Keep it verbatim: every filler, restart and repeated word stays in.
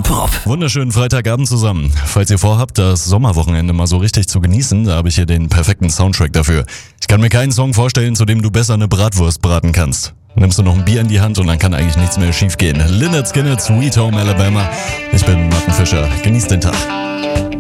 Pop. Wunderschönen Freitagabend zusammen. Falls ihr vorhabt, das Sommerwochenende mal so richtig zu genießen, da habe ich hier den perfekten Soundtrack dafür. Ich kann mir keinen Song vorstellen, zu dem du besser eine Bratwurst braten kannst. Nimmst du noch ein Bier in die Hand und dann kann eigentlich nichts mehr schief gehen. Lynyrd Skynyrd, Sweet Home Alabama. Ich bin Martin Fischer. Genießt den Tag.